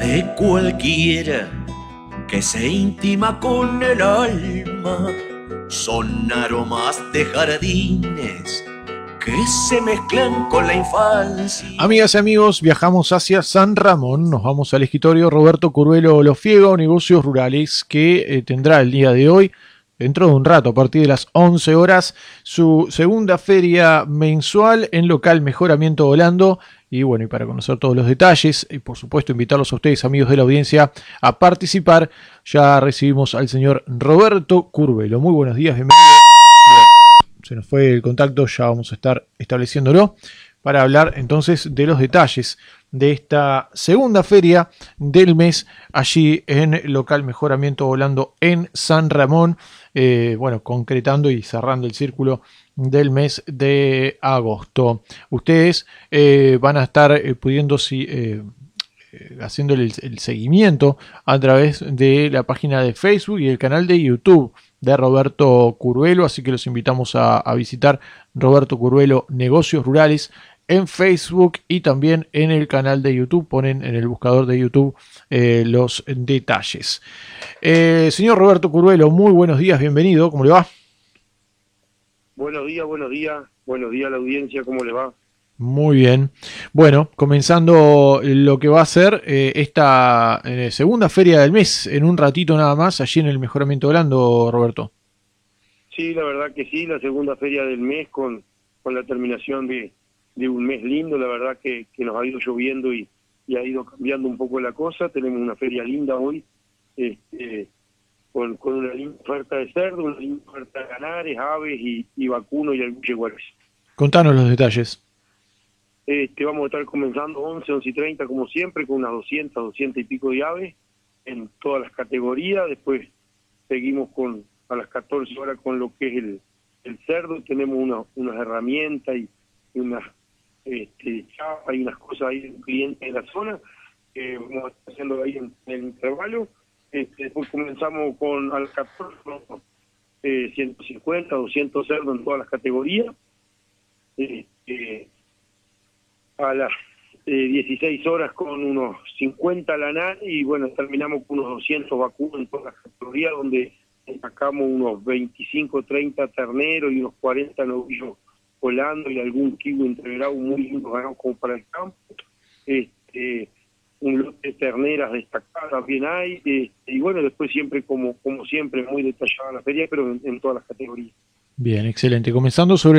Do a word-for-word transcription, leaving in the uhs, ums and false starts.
de cualquiera que se intima con el alma. Son aromas de jardines que se mezclan con la infancia. Amigas y amigos, viajamos hacia San Ramón. Nos vamos al escritorio Roberto Curbelo Lofiego, Negocios Rurales, que eh, tendrá el día de hoy, dentro de un rato, a partir de las once horas, su segunda feria mensual en local Mejoramiento Volando. Y bueno, y para conocer todos los detalles, y por supuesto invitarlos a ustedes, amigos de la audiencia, a participar, ya recibimos al señor Roberto Curbelo. Muy buenos días, bienvenido. Se nos fue el contacto, ya vamos a estar estableciéndolo para hablar entonces de los detalles de esta segunda feria del mes allí en local Mejoramiento Volando en San Ramón, eh, bueno, concretando y cerrando el círculo del mes de agosto. Ustedes eh, van a estar eh, pudiendo si, eh, haciendo el, el seguimiento a través de la página de Facebook y el canal de YouTube de Roberto Curbelo, así que los invitamos a, a visitar Roberto Curbelo Negocios Rurales en Facebook y también en el canal de YouTube. Ponen en el buscador de YouTube eh, los detalles. Eh, señor Roberto Curbelo, muy buenos días, bienvenido, ¿cómo le va? Buenos días, buenos días, buenos días a la audiencia, ¿cómo le va? Muy bien. Bueno, comenzando lo que va a ser eh, esta eh, segunda feria del mes, en un ratito nada más, allí en el Mejoramiento Volando, Roberto. Sí, la verdad que sí, la segunda feria del mes con, con la terminación de, de un mes lindo, la verdad que, que nos ha ido lloviendo y, y ha ido cambiando un poco la cosa. Tenemos una feria linda hoy, este, con, con una linda oferta de cerdo, una linda oferta de canares, aves y, y vacuno y algún yeguares. Contanos los detalles. Este, vamos a estar comenzando once, once y treinta como siempre, con unas doscientas, doscientas y pico de aves en todas las categorías. Después seguimos con a las catorce horas con lo que es el, el cerdo. Tenemos una, unas herramientas y, y unas este, chapas y unas cosas ahí de un cliente de la zona que vamos a estar haciendo ahí en, en el intervalo. Este, después comenzamos con a las catorce, eh, ciento cincuenta, doscientos cerdos en todas las categorías. Este, a las eh, dieciséis horas con unos cincuenta lanar y bueno, terminamos con unos doscientos vacunos en todas las categorías, donde sacamos unos veinticinco, treinta terneros y unos cuarenta novillos volando y algún kiwi entreverado muy lindo ganado como para el campo. Este, un lote de terneras destacadas también hay, este, y bueno, después siempre como, como siempre muy detallada la feria, pero en, en todas las categorías. Bien, excelente. Comenzando sobre